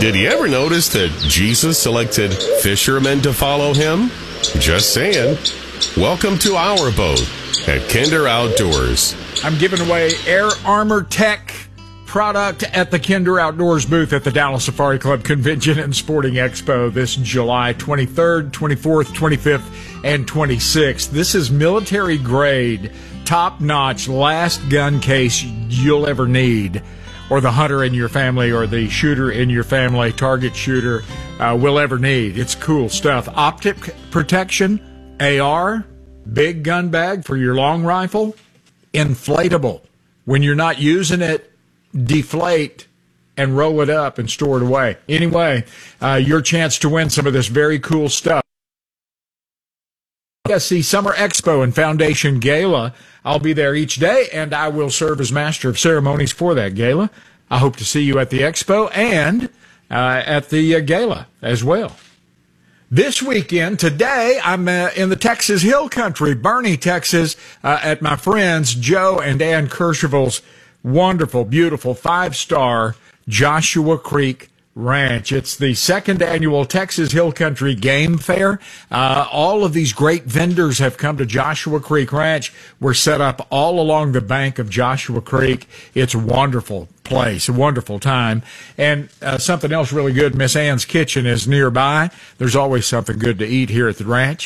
Did you ever notice that Jesus selected fishermen to follow him? Just saying. Welcome to our boat at Kinder Outdoors. I'm giving away Air Armor Tech product at the Kinder Outdoors booth at the Dallas Safari Club Convention and Sporting Expo this July 23rd, 24th, 25th, and 26th. This is military grade, top-notch, last gun case you'll ever need, or the hunter in your family or the shooter in your family, target shooter, will ever need. It's cool stuff. Optic protection, AR, big gun bag for your long rifle, inflatable. When you're not using it, deflate and roll it up and store it away. Anyway, your chance to win some of this very cool stuff. See Summer Expo and Foundation Gala. I'll be there each day, and I will serve as master of ceremonies for that gala. I hope to see you at the expo and at the gala as well. This weekend, today, I'm in the Texas Hill Country, Bernie, Texas, at my friends Joe and Ann Kercheval's wonderful, beautiful, 5-star Joshua Creek Ranch. It's the second annual Texas Hill Country Game Fair. All of these great vendors have come to Joshua Creek Ranch. We're set up all along the bank of Joshua Creek. It's a wonderful place, a wonderful time. And something else really good, Miss Ann's Kitchen is nearby. There's always something good to eat here at the ranch.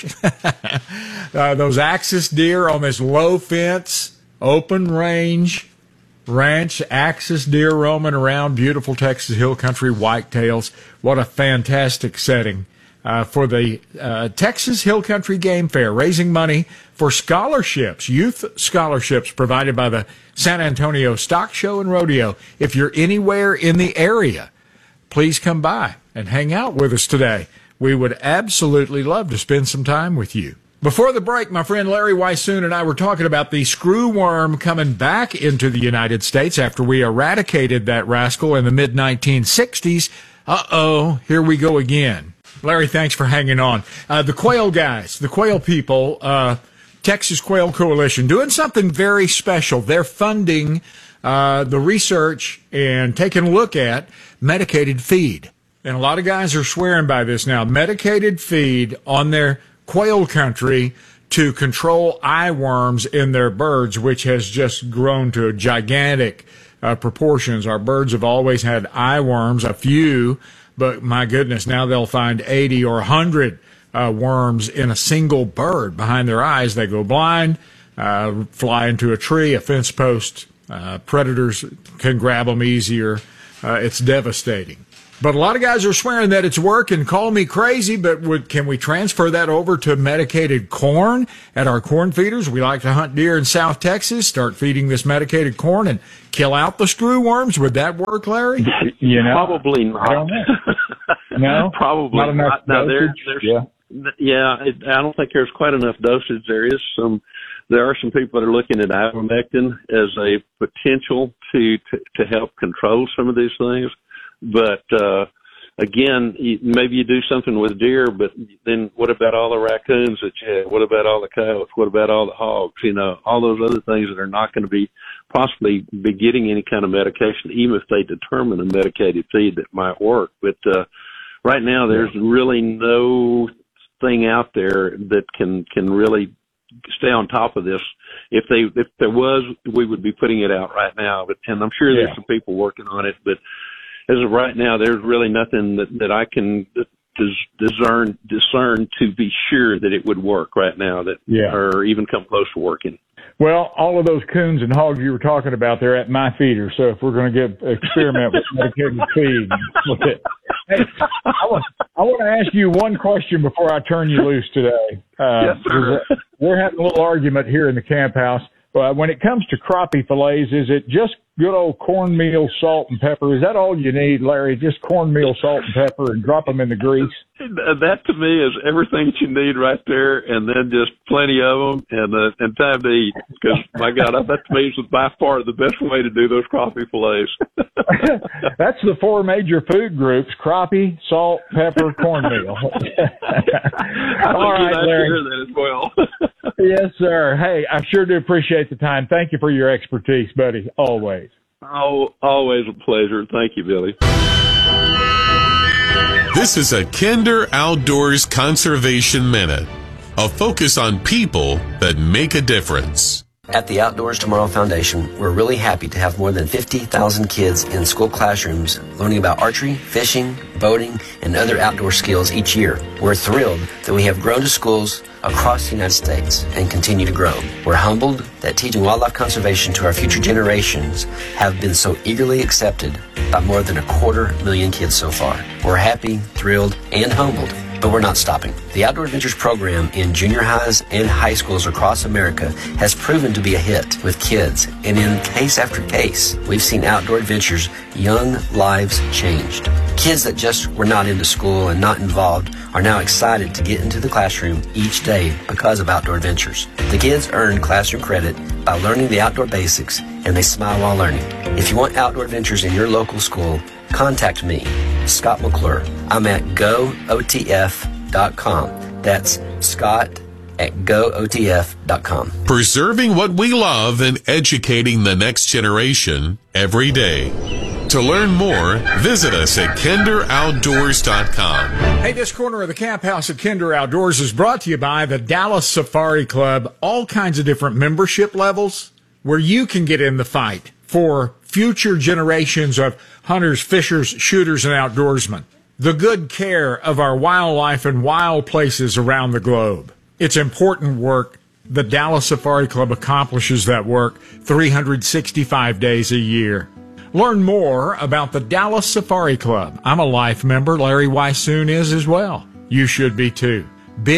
Those axis deer on this low fence, open range ranch, axis deer roaming around, beautiful Texas Hill Country whitetails. What a fantastic setting for the Texas Hill Country Game Fair, raising money for scholarships, youth scholarships provided by the San Antonio Stock Show and Rodeo. If you're anywhere in the area, please come by and hang out with us today. We would absolutely love to spend some time with you. Before the break, my friend Larry Weissoon and I were talking about the screwworm coming back into the United States after we eradicated that rascal in the mid-1960s. Uh-oh, here we go again. Larry, thanks for hanging on. The quail guys, the quail people, Texas Quail Coalition, doing something very special. They're funding the research and taking a look at medicated feed. And a lot of guys are swearing by this now. Medicated feed on their quail country to control eyeworms in their birds, which has just grown to gigantic proportions. Our birds have always had eyeworms, a few, but my goodness, now they'll find 80 or 100 worms in a single bird behind their eyes. They go blind, fly into a tree, a fence post. Predators can grab them easier. It's devastating. But a lot of guys are swearing that it's working. Call me crazy, but can we transfer that over to medicated corn at our corn feeders? We like to hunt deer in South Texas, start feeding this medicated corn and kill out the screwworms. Would that work, Larry? Probably not. I don't know. No? Probably not. Enough not. Yeah. I don't think there's quite enough dosage. There are some people that are looking at ivermectin as a potential to help control some of these things. But, again, maybe you do something with deer, but then what about all the raccoons that you have? What about all the coyotes? What about all the hogs? All those other things that are not going to be possibly be getting any kind of medication, even if they determine a medicated feed that might work. But, right now there's really no thing out there that can really stay on top of this. If there was, we would be putting it out right now. And I'm sure there's some people working on it, but as of right now, there's really nothing that I can discern to be sure that it would work right now or even come close to working. Well, all of those coons and hogs you were talking about, they're at my feeder. So if we're going to experiment with medicated feed, hey, I want to ask you one question before I turn you loose today. Yes, sir. We're having a little argument here in the camp house. When it comes to crappie fillets, is it just good old cornmeal, salt, and pepper? Is that all you need, Larry? Just cornmeal, salt, and pepper, and drop them in the grease? That, to me, is everything that you need right there, and then just plenty of them and time to eat. Because, my God, that to me is by far the best way to do those crappie fillets. That's the 4 major food groups: crappie, salt, pepper, cornmeal. All right, Larry. Hear that as well. Yes, sir. Hey, I sure do appreciate the time. Thank you for your expertise, buddy. Always. Oh, always a pleasure. Thank you, Billy. This is a Kinder Outdoors Conservation Minute, a focus on people that make a difference. At the Outdoors Tomorrow Foundation, we're really happy to have more than 50,000 kids in school classrooms learning about archery, fishing, boating, and other outdoor skills each year. We're thrilled that we have grown to schools across the United States and continue to grow. We're humbled that teaching wildlife conservation to our future generations have been so eagerly accepted by more than 250,000 kids so far. We're happy, thrilled, and humbled. But we're not stopping. The Outdoor Adventures program in junior highs and high schools across America has proven to be a hit with kids. And in case after case, we've seen Outdoor Adventures' young lives changed. Kids that just were not into school and not involved are now excited to get into the classroom each day because of Outdoor Adventures. The kids earn classroom credit by learning the outdoor basics, and they smile while learning. If you want Outdoor Adventures in your local school, contact me, Scott McClure. I'm at gootf.com. That's Scott at gootf.com. Preserving what we love and educating the next generation every day. To learn more, visit us at kinderoutdoors.com. Hey, this corner of the Camp House at Kinder Outdoors is brought to you by the Dallas Safari Club. All kinds of different membership levels where you can get in the fight for future generations of hunters, fishers, shooters, and outdoorsmen. The good care of our wildlife and wild places around the globe. It's important work. The Dallas Safari Club accomplishes that work 365 days a year. Learn more about the Dallas Safari Club. I'm a life member. Larry Weissoon is as well. You should be too.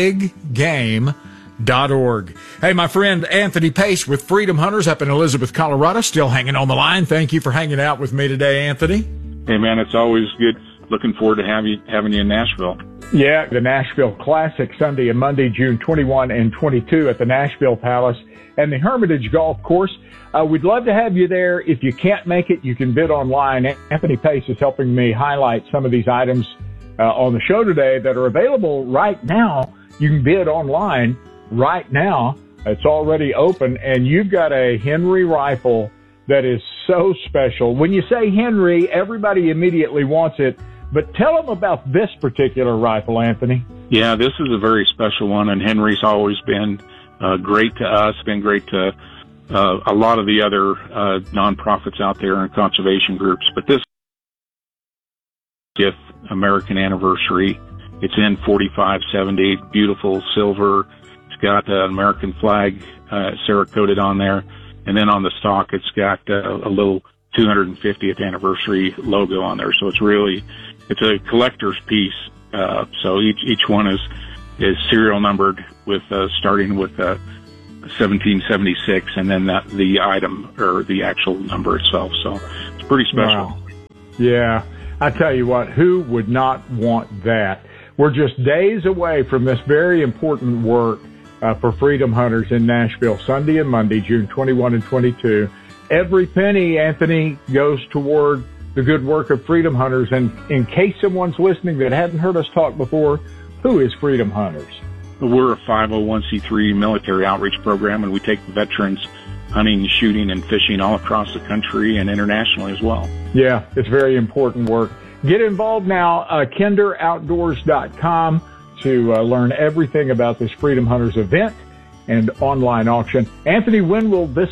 BigGame.org. Hey, my friend Anthony Pace with Freedom Hunters up in Elizabeth, Colorado, still hanging on the line. Thank you for hanging out with me today, Anthony. Hey, man, it's always good. Looking forward to having you in Nashville. Yeah, the Nashville Classic, Sunday and Monday, June 21 and 22 at the Nashville Palace and the Hermitage Golf Course. We'd love to have you there. If you can't make it, you can bid online. Anthony Pace is helping me highlight some of these items on the show today that are available right now. You can bid online right now. It's already open, and you've got a Henry rifle that is so special. When you say Henry, everybody immediately wants it. But tell them about this particular rifle, Anthony. Yeah, this is a very special one, and Henry's always been great to us, been great to a lot of the other nonprofits out there and conservation groups. But this 50th American anniversary, it's in 4570, beautiful silver. It's got an American flag Cerakoted on there. And then on the stock, it's got a little 250th anniversary logo on there. So it's a collector's piece. So each one is serial numbered with starting with 1776, and then the item or the actual number itself. So it's pretty special. Wow. Yeah, I tell you what, who would not want that? We're just days away from this very important work for Freedom Hunters in Nashville, Sunday and Monday, June 21 and 22. Every penny, Anthony, goes toward the good work of Freedom Hunters. And in case someone's listening that hadn't heard us talk before, who is Freedom Hunters? We're a 501c3 military outreach program, and we take veterans hunting, shooting, and fishing all across the country and internationally as well. Yeah, it's very important work. Get involved now, kinderoutdoors.com to learn everything about this Freedom Hunters event and online auction. Anthony, when will these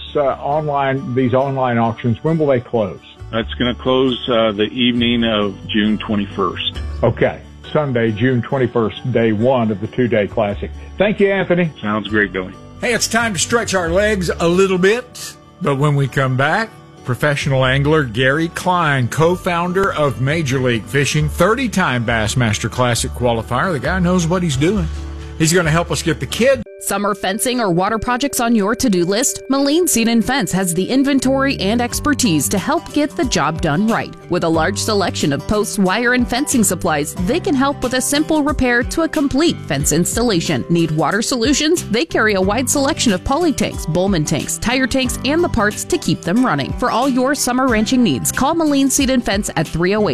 online auctions, when will they close? It's going to close the evening of June 21st. Okay. Sunday, June 21st, day one of the 2-day classic. Thank you, Anthony. Sounds great, Billy. Hey, it's time to stretch our legs a little bit. But when we come back, professional angler Gary Klein, co-founder of Major League Fishing, 30-time Bassmaster Classic qualifier. The guy knows what he's doing. He's going to help us get the kid. Summer fencing or water projects on your to-do list? Moline Seed and Fence has the inventory and expertise to help get the job done right. With a large selection of posts, wire, and fencing supplies, they can help with a simple repair to a complete fence installation. Need water solutions? They carry a wide selection of poly tanks, Bowman tanks, tire tanks, and the parts to keep them running. For all your summer ranching needs, call Moline Seed and Fence at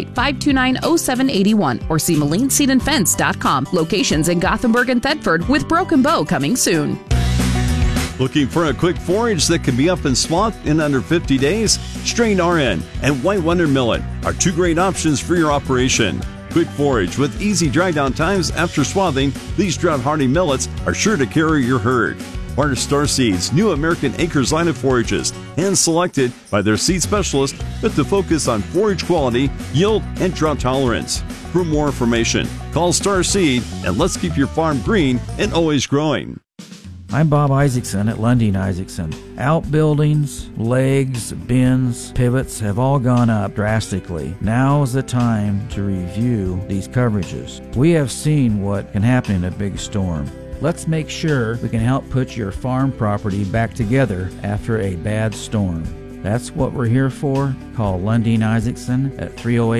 308-529-0781 or see MolineSeedandFence.com. Locations in Gothenburg and Thetford, with Broken Bow coming soon. Looking for a quick forage that can be up in slot in under 50 days? Strain RN and White Wonder Millet are two great options for your operation. Quick forage with easy dry down times after swathing, these drought-hardy millets are sure to carry your herd. Barter Star Seeds' new American Acres line of forages, hand-selected by their seed specialist with the focus on forage quality, yield, and drought tolerance. For more information, call Star Seed and let's keep your farm green and always growing. I'm Bob Isaacson at Lundin Isaacson. Outbuildings, legs, bins, pivots have all gone up drastically. Now is the time to review these coverages. We have seen what can happen in a big storm. Let's make sure we can help put your farm property back together after a bad storm. That's what we're here for. Call Lundin Isaacson at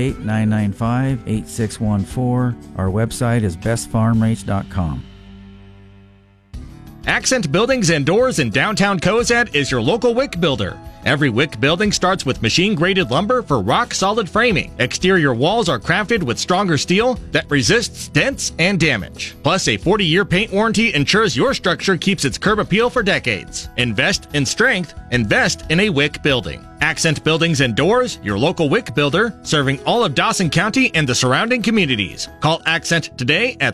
308-995-8614. Our website is bestfarmrates.com. Accent Buildings and Doors in downtown Cozad is your local wick builder. Every wick building starts with machine-graded lumber for rock-solid framing. Exterior walls are crafted with stronger steel that resists dents and damage. Plus, a 40-year paint warranty ensures your structure keeps its curb appeal for decades. Invest in strength. Invest in a wick building. Accent Buildings and Doors, your local wick builder, serving all of Dawson County and the surrounding communities. Call Accent today at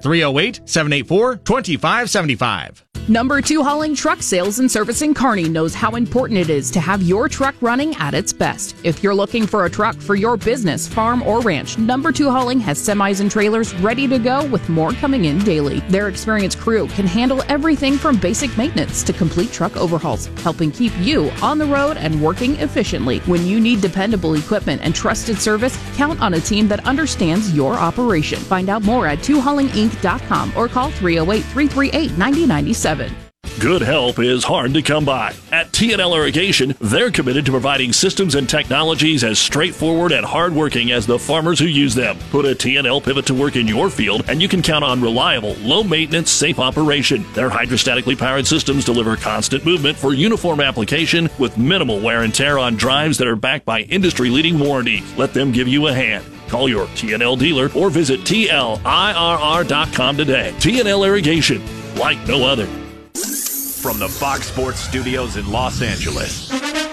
308-784-2575. Number 2 Hauling Truck Sales and Service in Kearney knows how important it is to have your truck running at its best. If you're looking for a truck for your business, farm, or ranch, Number 2 Hauling has semis and trailers ready to go with more coming in daily. Their experienced crew can handle everything from basic maintenance to complete truck overhauls, helping keep you on the road and working efficiently. When you need dependable equipment and trusted service, count on a team that understands your operation. Find out more at 2haulinginc.com or call 308-338-9097. Good help is hard to come by. At T&L Irrigation, they're committed to providing systems and technologies as straightforward and hardworking as the farmers who use them. Put a T&L pivot to work in your field, and you can count on reliable, low-maintenance, safe operation. Their hydrostatically powered systems deliver constant movement for uniform application with minimal wear and tear on drives that are backed by industry-leading warranties. Let them give you a hand. Call your T&L dealer or visit TLIRR.com today. T&L Irrigation, like no other. From the Fox Sports Studios in Los Angeles,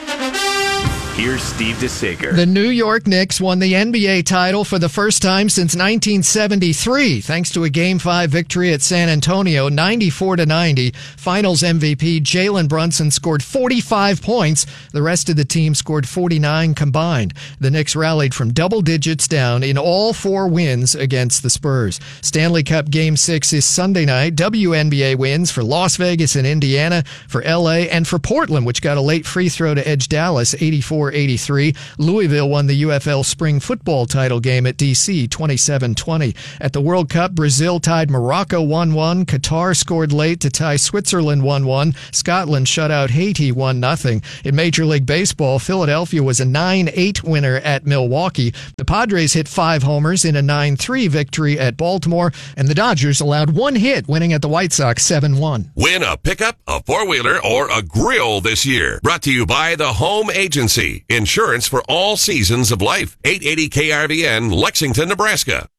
here's Steve DeSager. The New York Knicks won the NBA title for the first time since 1973, thanks to a Game 5 victory at San Antonio, 94-90. Finals MVP Jalen Brunson scored 45 points. The rest of the team scored 49 combined. The Knicks rallied from double digits down in all 4 wins against the Spurs. Stanley Cup Game 6 is Sunday night. WNBA wins for Las Vegas and Indiana, for LA, and for Portland, which got a late free throw to edge Dallas, 84-83. Louisville won the UFL Spring Football title game at DC, 27-20. At the World Cup, Brazil tied Morocco 1-1. Qatar scored late to tie Switzerland 1-1. Scotland shut out Haiti 1-0. In Major League Baseball, Philadelphia was a 9-8 winner at Milwaukee. The Padres hit 5 homers in a 9-3 victory at Baltimore, and the Dodgers allowed 1 hit, winning at the White Sox 7-1. Win a pickup, a four-wheeler, or a grill this year. Brought to you by the Home Agency. Insurance for all seasons of life. 880 KRVN, Lexington, Nebraska.